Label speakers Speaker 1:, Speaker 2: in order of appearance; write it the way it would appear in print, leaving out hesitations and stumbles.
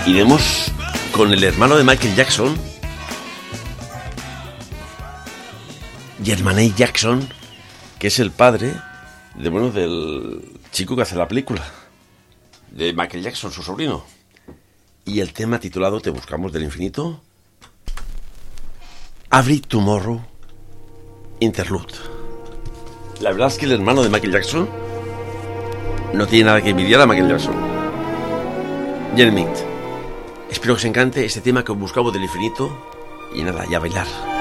Speaker 1: Iremos con el hermano de Michael Jackson, Jermaine Jackson, que es el padre del chico que hace la película, de Michael Jackson, su sobrino. Y el tema titulado Te buscamos del infinito, Every Tomorrow Interlude. La verdad es que el hermano de Michael Jackson no tiene nada que envidiar a Michael Jackson. Jermaine. Espero que os encante este tema que buscamos del infinito. Y nada, ya a bailar.